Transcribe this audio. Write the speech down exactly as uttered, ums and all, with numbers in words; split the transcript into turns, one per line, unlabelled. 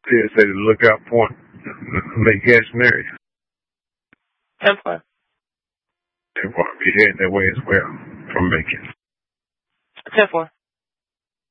Still say the Lookout Point, Lake Gaston area.
ten four.
They'll probably be heading that way as well from Macon.
ten four.